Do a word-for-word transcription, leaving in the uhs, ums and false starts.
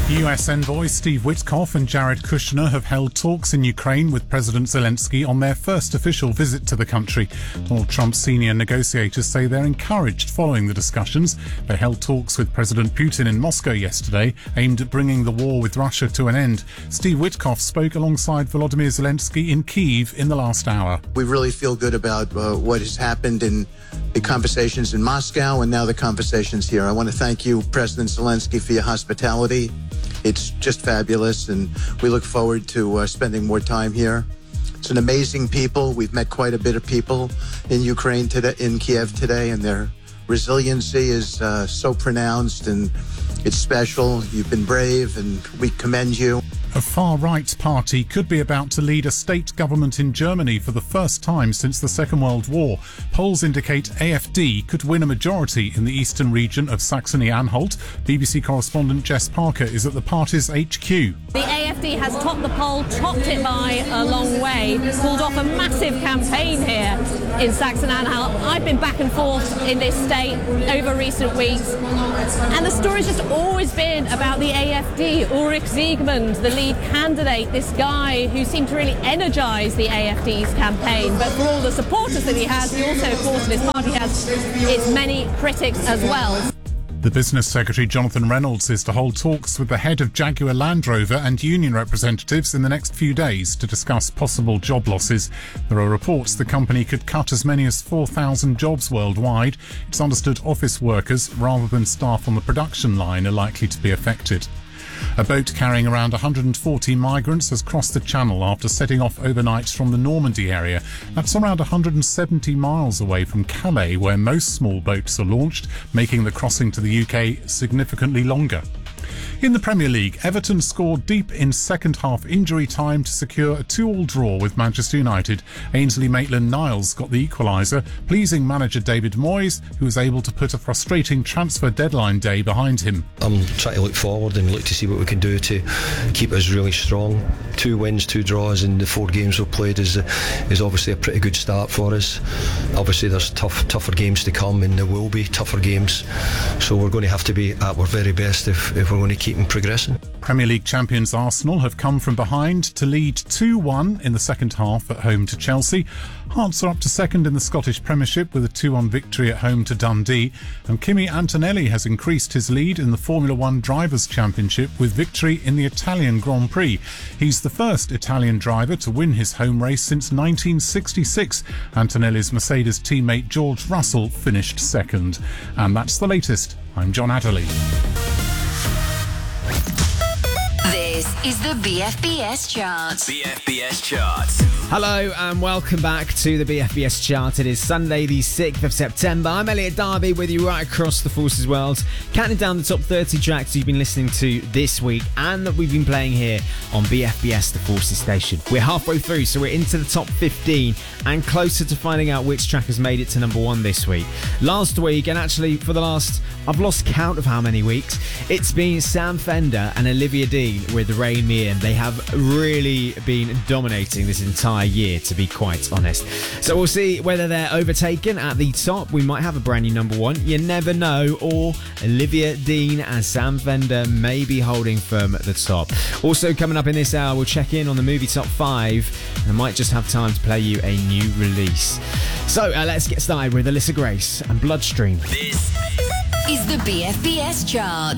U S envoy Steve Witkoff and Jared Kushner have held talks in Ukraine with President Zelensky on their first official visit to the country. Donald Trump's senior negotiators say they're encouraged following the discussions. They held talks with President Putin in Moscow yesterday, aimed at bringing the war with Russia to an end. Steve Witkoff spoke alongside Volodymyr Zelensky in Kyiv in the last hour. We really feel good about uh, what has happened in the conversations in Moscow and now the conversations here. I want to thank you, President Zelensky, for your hospitality. It's just fabulous, and we look forward to uh, spending more time here. It's an amazing people. We've met quite a bit of people in Ukraine today, in Kiev today, and their resiliency is uh, so pronounced, and it's special. You've been brave, and we commend you. A far-right party could be about to lead a state government in Germany for the first time since the Second World War. Polls indicate A F D could win a majority in the eastern region of Saxony-Anhalt. B B C correspondent Jess Parker is at the party's H Q. The A F D has topped the poll, topped it by a long way, pulled off a massive campaign here in Saxony-Anhalt. I've been back and forth in this state over recent weeks, and the story's just always been about the A F D. Ulrich Siegmund, the lead candidate, this guy who seemed to really energise the A F D's campaign. But for all the supporters that he has, he also, of course, in his party has its many critics as well. The Business Secretary Jonathan Reynolds is to hold talks with the head of Jaguar Land Rover and union representatives in the next few days to discuss possible job losses. There are reports the company could cut as many as four thousand jobs worldwide. It's understood office workers rather than staff on the production line are likely to be affected. A boat carrying around one hundred forty migrants has crossed the Channel after setting off overnight from the Normandy area. That's around one hundred seventy miles away from Calais, where most small boats are launched, making the crossing to the U K significantly longer. In the Premier League, Everton scored deep in second-half injury time to secure a two-all draw with Manchester United. Ainsley Maitland-Niles got the equaliser, pleasing manager David Moyes, who was able to put a frustrating transfer deadline day behind him. I'm trying to look forward and look to see what we can do to keep us really strong. Two wins, two draws in the four games we've played is is obviously a pretty good start for us. Obviously there's tough, tougher games to come, and there will be tougher games. So we're going to have to be at our very best if, if we're going to keep progressing. Premier League champions Arsenal have come from behind to lead two one in the second half at home to Chelsea. Hearts are up to second in the Scottish Premiership with a two one victory at home to Dundee, and Kimi Antonelli has increased his lead in the Formula One Drivers' Championship with victory in the Italian Grand Prix. He's the first Italian driver to win his home race since nineteen sixty-six. Antonelli's Mercedes teammate George Russell finished second. And that's the latest. I'm John Adderley. This is the B F B S Chart. B F B S Chart. Hello and welcome back to the B F B S Chart. It is Sunday the sixth of September. I'm Elliot Darby with you right across the Forces world, counting down the top thirty tracks you've been listening to this week and that we've been playing here on B F B S, the Forces station. We're halfway through, so we're into the top fifteen and closer to finding out which track has made it to number one this week. Last week, and actually for the last, I've lost count of how many weeks, it's been Sam Fender and Olivia Dean with Rain Me In. They have really been dominating this entire year, to be quite honest. So we'll see whether they're overtaken at the top. We might have a brand new number one. You never know. Or Olivia Dean and Sam Fender may be holding firm at the top. Also coming up in this hour, we'll check in on the movie top five. And I might just have time to play you a new release. So uh, let's get started with Alyssa Grace and Bloodstream. This is the B F B S Chart.